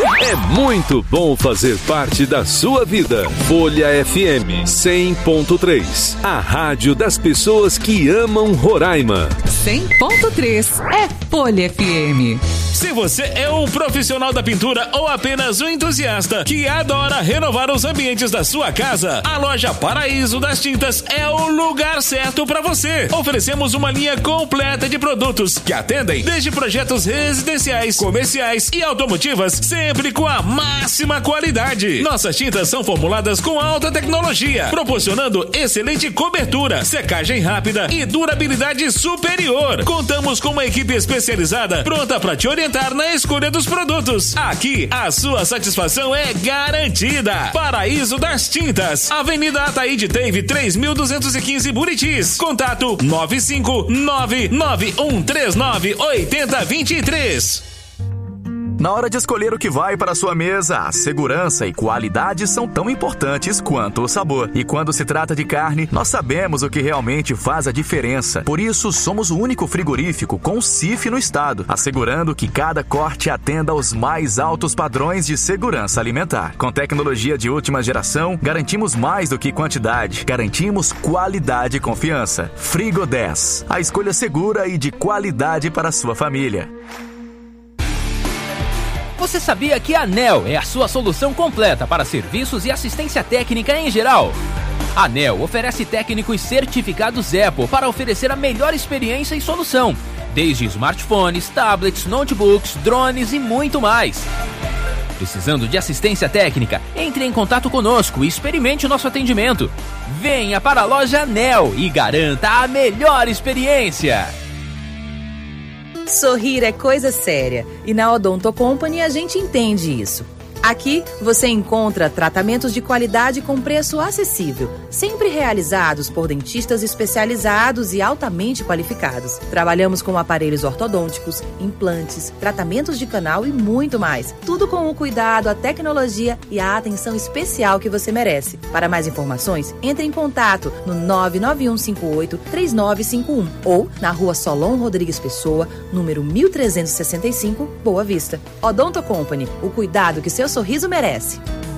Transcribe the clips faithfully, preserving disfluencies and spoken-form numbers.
É muito bom fazer parte da sua vida. Folha F M cem ponto três. A rádio das pessoas que amam Roraima. cem ponto três é Folha F M. Se você é um profissional da pintura ou apenas um entusiasta que adora renovar os ambientes da sua casa, a loja Paraíso das Tintas é o lugar certo para você. Oferecemos uma linha completa de produtos que atendem desde projetos residenciais, comerciais e automotivas, sempre com a máxima qualidade. Nossas tintas são formuladas com alta tecnologia, proporcionando excelente cobertura, secagem rápida e durabilidade superior. Contamos com uma equipe especializada pronta para te orientar na escolha dos produtos. Aqui, a sua satisfação é garantida. Paraíso das Tintas, Avenida Ataíde Teve três mil duzentos e quinze, Buritis. Contato nove cinco nove nove um três nove oito zero dois três. Na hora de escolher o que vai para a sua mesa, a segurança e qualidade são tão importantes quanto o sabor. E quando se trata de carne, nós sabemos o que realmente faz a diferença. Por isso, somos o único frigorífico com C I F no estado, assegurando que cada corte atenda aos mais altos padrões de segurança alimentar. Com tecnologia de última geração, garantimos mais do que quantidade. Garantimos qualidade e confiança. Frigo dez, a escolha segura e de qualidade para a sua família. Você sabia que a ANEEL é a sua solução completa para serviços e assistência técnica em geral? A ANEEL oferece técnicos certificados Apple para oferecer a melhor experiência e solução, desde smartphones, tablets, notebooks, drones e muito mais. Precisando de assistência técnica? Entre em contato conosco e experimente o nosso atendimento. Venha para a loja ANEEL e garanta a melhor experiência. Sorrir é coisa séria e na Odonto Company a gente entende isso. Aqui você encontra tratamentos de qualidade com preço acessível, sempre realizados por dentistas especializados e altamente qualificados. Trabalhamos com aparelhos ortodônticos, implantes, tratamentos de canal e muito mais. Tudo com o cuidado, a tecnologia e a atenção especial que você merece. Para mais informações, entre em contato no nove nove um cinco oito três nove cinco um ou na rua Solon Rodrigues Pessoa, número mil trezentos e sessenta e cinco, Boa Vista. Odonto Company, o cuidado que seu sorriso merece.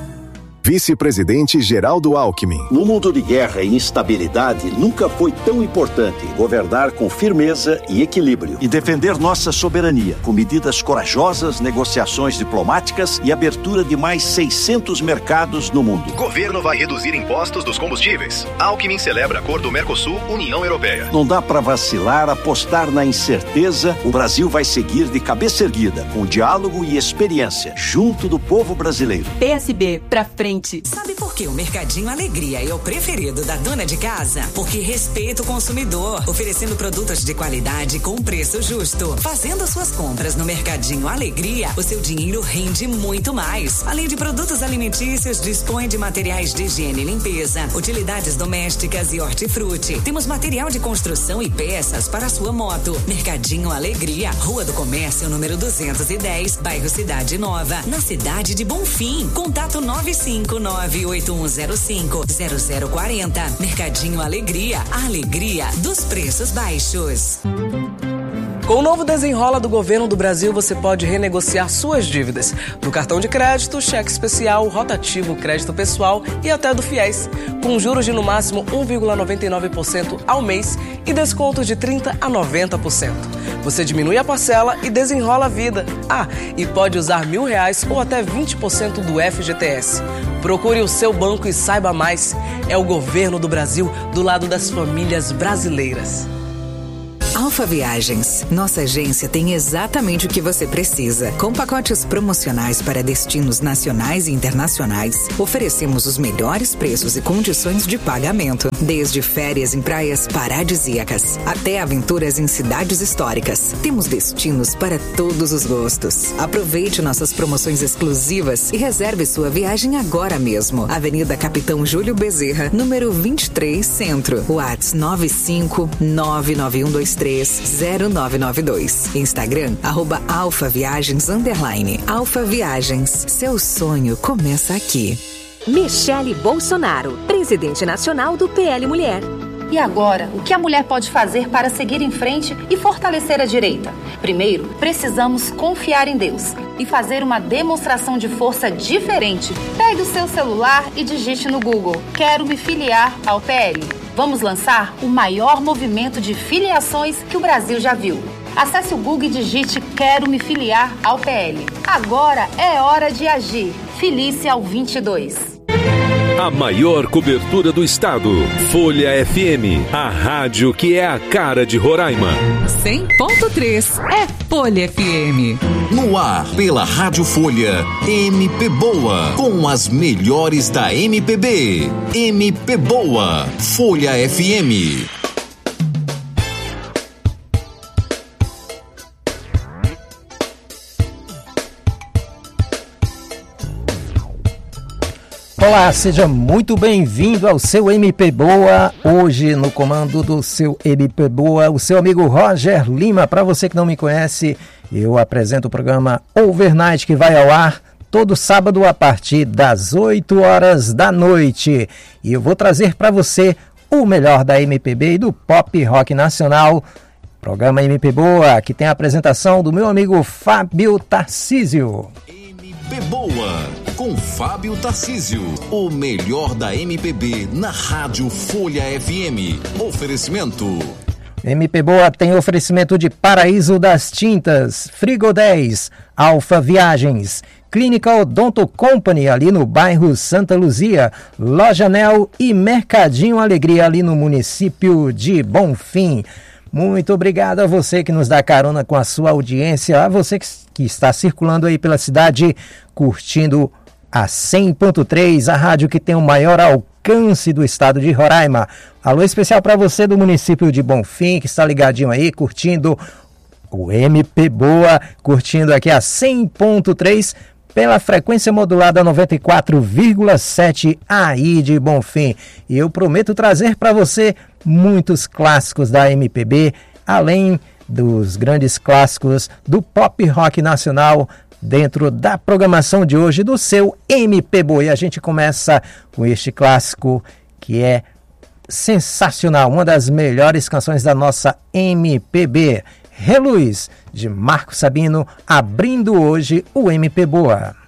Vice-presidente Geraldo Alckmin. No mundo de guerra e instabilidade, nunca foi tão importante governar com firmeza e equilíbrio e defender nossa soberania, com medidas corajosas, negociações diplomáticas e abertura de mais seiscentos mercados no mundo. Governo vai reduzir impostos dos combustíveis. Alckmin celebra acordo Mercosul-União Europeia. Não dá para vacilar, apostar na incerteza. O Brasil vai seguir de cabeça erguida, com diálogo e experiência, junto do povo brasileiro. P S B, pra frente. Sabe por que o Mercadinho Alegria é o preferido da dona de casa? Porque respeita o consumidor, oferecendo produtos de qualidade com preço justo. Fazendo suas compras no Mercadinho Alegria, o seu dinheiro rende muito mais. Além de produtos alimentícios, dispõe de materiais de higiene e limpeza, utilidades domésticas e hortifruti. Temos material de construção e peças para a sua moto. Mercadinho Alegria, Rua do Comércio, número duzentos e dez, bairro Cidade Nova, na cidade de Bonfim. Contato nove cinco nove oito um zero cinco zero zero quatro zero. Mercadinho Alegria, a alegria dos preços baixos. Com o novo Desenrola do Governo do Brasil, você pode renegociar suas dívidas do cartão de crédito, cheque especial, rotativo, crédito pessoal e até do FIES, com juros de no máximo um vírgula noventa e nove por cento ao mês e descontos de trinta por cento a noventa por cento. Você diminui a parcela e desenrola a vida. Ah, e pode usar mil reais ou até vinte por cento do F G T S. Procure o seu banco e saiba mais. É o Governo do Brasil do lado das famílias brasileiras. Alfa Viagens. Nossa agência tem exatamente o que você precisa. Com pacotes promocionais para destinos nacionais e internacionais, oferecemos os melhores preços e condições de pagamento. Desde férias em praias paradisíacas até aventuras em cidades históricas. Temos destinos para todos os gostos. Aproveite nossas promoções exclusivas e reserve sua viagem agora mesmo. Avenida Capitão Júlio Bezerra, número vinte e três, Centro. WhatsApp nove cinco nove nove um dois três zero nove nove dois. Instagram, arroba Alfa Viagens underline. Alfa Viagens, seu sonho começa aqui. Michele Bolsonaro, presidente nacional do P L Mulher. E agora, o que a mulher pode fazer para seguir em frente e fortalecer a direita? Primeiro, precisamos confiar em Deus e fazer uma demonstração de força diferente. Pegue o seu celular e digite no Google: quero me filiar ao P L. Vamos lançar o maior movimento de filiações que o Brasil já viu. Acesse o Google e digite quero me filiar ao P L. Agora é hora de agir. Filie-se ao vinte e dois. A maior cobertura do estado. Folha F M, a rádio que é a cara de Roraima. cem ponto três é Folha F M. No ar, pela Rádio Folha, M P Boa, com as melhores da M P B. M P Boa, Folha F M. Olá, seja muito bem-vindo ao seu M P Boa. Hoje no comando do seu M P Boa, o seu amigo Roger Lima. Para você que não me conhece, eu apresento o programa Overnight, que vai ao ar todo sábado a partir das oito horas da noite. E eu vou trazer para você o melhor da M P B e do pop rock nacional. Programa M P Boa, que tem a apresentação do meu amigo Fábio Tarcísio. M P Boa, com Fábio Tarcísio. O melhor da M P B na Rádio Folha F M. Oferecimento. M P Boa tem oferecimento de Paraíso das Tintas, Frigo dez, Alfa Viagens, Clínica Odonto Company, ali no bairro Santa Luzia, Loja Nel e Mercadinho Alegria, ali no município de Bonfim. Muito obrigado a você que nos dá carona com a sua audiência, a você que, que está circulando aí pela cidade, curtindo a cem ponto três, a rádio que tem o maior alcance do estado de Roraima. Alô especial para você do município de Bonfim, que está ligadinho aí, curtindo o M P Boa, curtindo aqui a cem ponto três, pela frequência modulada noventa e quatro vírgula sete aí de Bonfim. E eu prometo trazer para você muitos clássicos da M P B, além dos grandes clássicos do pop rock nacional, dentro da programação de hoje do seu M P Boa. E a gente começa com este clássico que é sensacional, uma das melhores canções da nossa M P B. Reluz, de Marco Sabino, abrindo hoje o M P Boa.